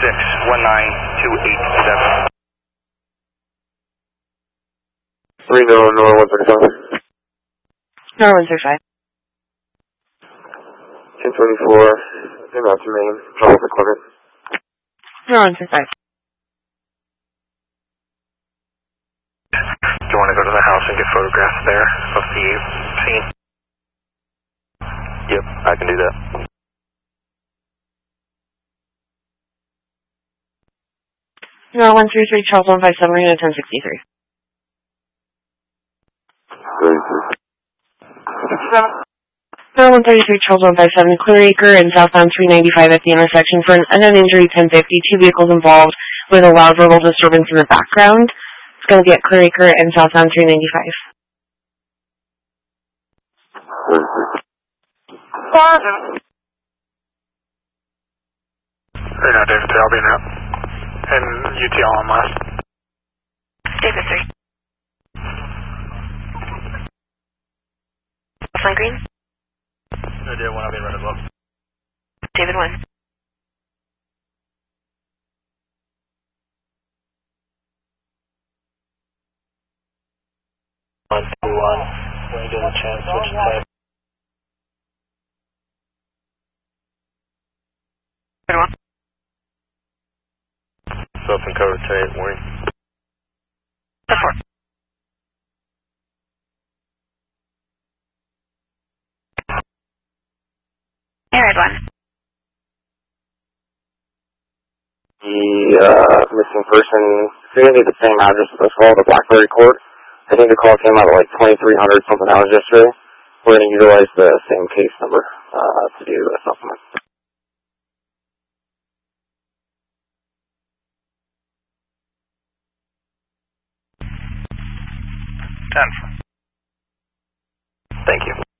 226-19287. 3 North 135. North 135. 1024, inbound to main, trouble for equipment. North 135. Do you want to go to the house and get photographs there of the scene? Yep, I can do that. North 133, Charles 157, we're going to 1063. 133, Charles 157, Clearacre and southbound 395 at the intersection for an unknown injury 1050, 2 vehicles involved with a loud verbal disturbance in the background. It's going to be at Clearacre and southbound 395. Right now, David 3, I'll be in out. And UTL on last. David 3. Line green? No, David 1, I'll be in red as well. David 1. When you get a chance, switch to left. David 1. Self-encoded trade, warning. 4. Red 1. The missing person, it's going to be the same address as this call, the Blackberry Court. I think the call came out at like 2300 something hours yesterday. We're going to utilize the same case number to do a supplement. 10. Thank you.